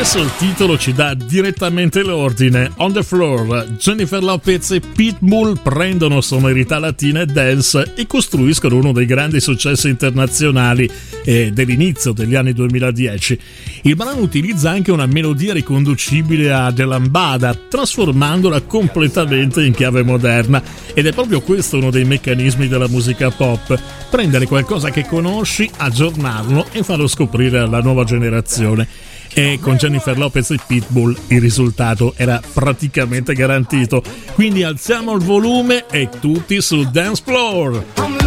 stesso il titolo ci dà direttamente l'ordine. On the Floor, Jennifer Lopez e Pitbull prendono sonorità latina e dance e costruiscono uno dei grandi successi internazionali dell'inizio degli anni 2010. Il brano utilizza anche una melodia riconducibile a The Lambada, trasformandola completamente in chiave moderna, ed è proprio questo uno dei meccanismi della musica pop: prendere qualcosa che conosci, aggiornarlo e farlo scoprire alla nuova generazione. E con Jennifer Lopez e Pitbull il risultato era praticamente garantito, quindi alziamo il volume e tutti sul dance floor.